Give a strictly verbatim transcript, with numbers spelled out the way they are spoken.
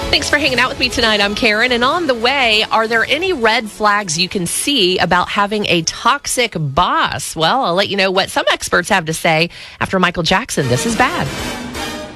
Thanks for hanging out with me tonight. I'm Karen. And on the way, are there any red flags you can see about having a toxic boss? Well, I'll let you know what some experts have to say after Michael Jackson. This is Bad.